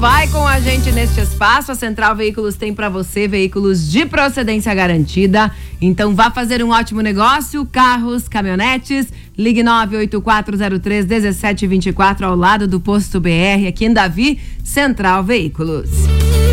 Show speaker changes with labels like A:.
A: vai com a gente neste espaço. A Central Veículos tem para você veículos de procedência garantida. Então vá fazer um ótimo negócio, carros, caminhonetes. Ligue 98403-1724 ao lado do Posto BR, aqui em Davi, Central Veículos.